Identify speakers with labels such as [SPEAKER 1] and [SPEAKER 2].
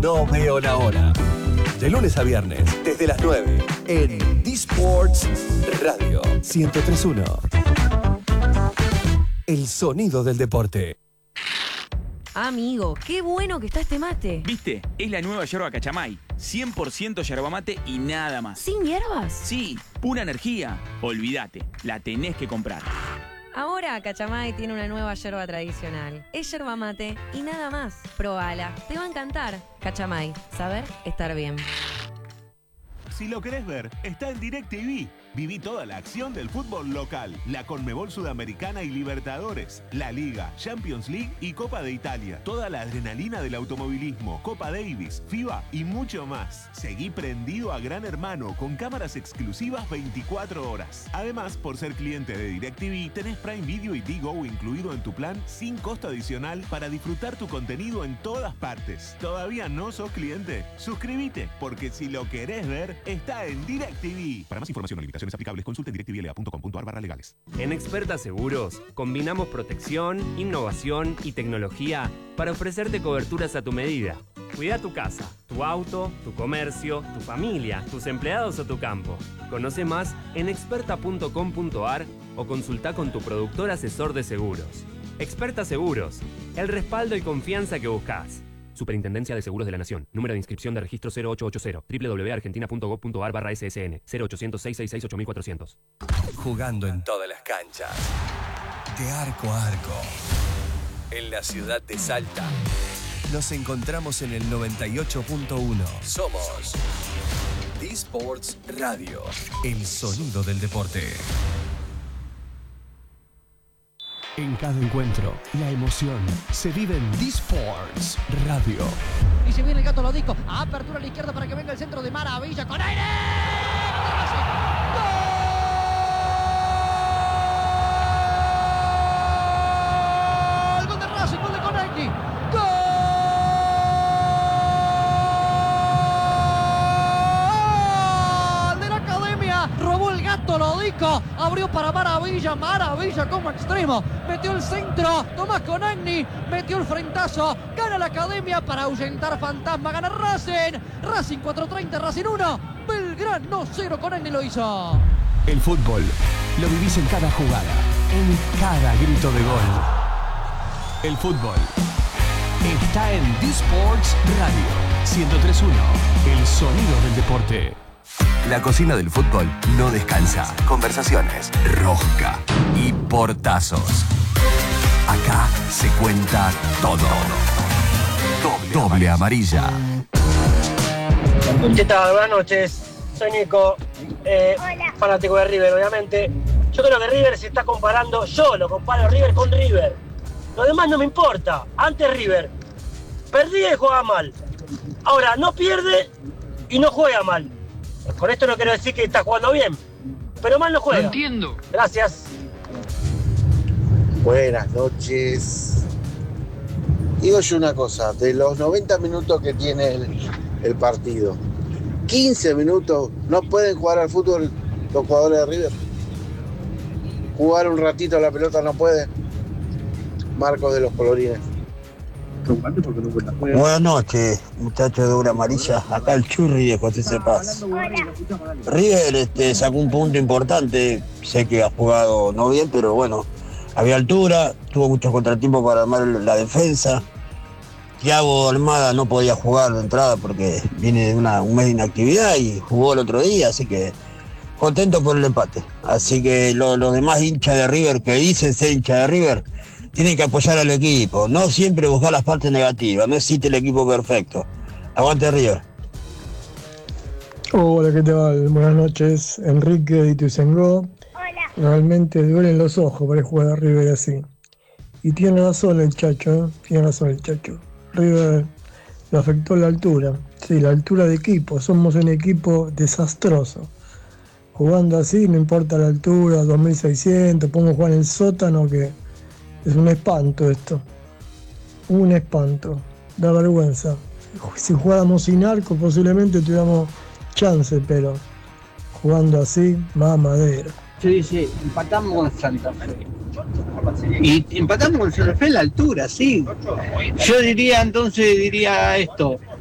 [SPEAKER 1] No veo la hora. De lunes a viernes, desde las 9, en D-Sports Radio 103.1. El sonido del deporte.
[SPEAKER 2] Amigo, qué bueno que está este mate.
[SPEAKER 3] ¿Viste? Es la nueva yerba Cachamay. 100% yerba mate y nada más.
[SPEAKER 2] ¿Sin hierbas?
[SPEAKER 3] Sí, pura energía. Olvídate, la tenés que comprar.
[SPEAKER 2] Ahora Cachamay tiene una nueva yerba tradicional. Es yerba mate y nada más. Probala, te va a encantar. Cachamay, saber estar bien.
[SPEAKER 4] Si lo querés ver, está en DirecTV. Viví toda la acción del fútbol local, la Conmebol Sudamericana y Libertadores, la Liga, Champions League y Copa de Italia. Toda la adrenalina del automovilismo, Copa Davis, FIBA y mucho más. Seguí prendido a Gran Hermano con cámaras exclusivas 24 horas. Además, por ser cliente de DirecTV, tenés Prime Video y Digo incluido en tu plan sin costo adicional para disfrutar tu contenido en todas partes. ¿Todavía no sos cliente? Suscríbete, porque si lo querés ver, está en DirecTV. Para más información o limitaciones aplicables, consulte en directvla.com.ar/legales.
[SPEAKER 5] En Experta Seguros, combinamos protección, innovación y tecnología para ofrecerte coberturas a tu medida. Cuida tu casa, tu auto, tu comercio, tu familia, tus empleados o tu campo. Conoce más en experta.com.ar o consulta con tu productor asesor de seguros. Experta Seguros, el respaldo y confianza que buscas. Superintendencia de Seguros de la Nación. Número de inscripción de registro 0880. www.argentina.gov.ar/ssn. 0800-666-8400.
[SPEAKER 1] Jugando en todas las canchas. De arco a arco. En la ciudad de Salta. Nos encontramos en el 98.1. Somos D-Sports Radio. El sonido del deporte. En cada encuentro, la emoción se vive en D-Sports Radio.
[SPEAKER 6] Y se viene el Gato Lodico. Apertura a la izquierda para que venga el centro de maravilla con aire. ¡Gol! Gol de Racing, gol de Conegni. ¡Gol de la Academia! Robó el Gato Lodico. Abrió para Maravilla, Maravilla como extremo. Metió el centro, Tomás Conegni, metió el frentazo, gana la Academia para ahuyentar fantasma, gana Racing, Racing 430, Racing 1, Belgrano 0, Conegni lo hizo.
[SPEAKER 1] El fútbol lo vivís en cada jugada, en cada grito de gol. El fútbol está en D-Sports Radio 103.1, el sonido del deporte. La cocina del fútbol no descansa. Conversaciones, rosca y portazos. Acá se cuenta todo. Doble amarilla.
[SPEAKER 7] ¿Qué tal? Buenas noches. Soy Nico, fanático de River, obviamente. Yo creo que River se está comparando, yo lo comparo River con River. Lo demás no me importa. Antes River perdía y jugaba mal. Ahora no pierde y no juega mal. Con esto no quiero decir que está jugando bien, pero mal no juega.
[SPEAKER 6] No entiendo.
[SPEAKER 7] Gracias.
[SPEAKER 8] Buenas noches. Digo yo una cosa, de los 90 minutos que tiene el partido, 15 minutos no pueden jugar al fútbol los jugadores de River. Jugar un ratito a la pelota no pueden. Marcos de los Colorines.
[SPEAKER 9] Buenas noches, muchachos de Doble Amarilla. Acá el Churri de José Cepaz. River sacó un punto importante. Sé que ha jugado no bien, pero bueno, había altura, tuvo muchos contratiempos para armar la defensa. Thiago Almada no podía jugar de entrada porque viene de un mes de inactividad y jugó el otro día, así que contento por el empate. Así que los demás hinchas de River que dicen ser hinchas de River tienen que apoyar al equipo, no siempre buscar las partes negativas, no existe el equipo perfecto. Aguante River.
[SPEAKER 10] Hola, ¿qué tal? Buenas noches, Enrique de Ituzaingó.
[SPEAKER 11] Hola.
[SPEAKER 10] Realmente duelen los ojos para jugar a River así. Y tiene razón el Chacho, tiene razón el Chacho. River lo afectó la altura, sí, la altura de equipo, somos un equipo desastroso. Jugando así, no importa la altura, 2600, podemos jugar en el sótano que es un espanto esto. Un espanto. Da vergüenza. Si jugáramos sin arco posiblemente tuviéramos chance, pero jugando así, más madera.
[SPEAKER 12] Sí, empatamos con Santa Fe. Y empatamos con Santa Fe a la altura, sí. Yo diría esto,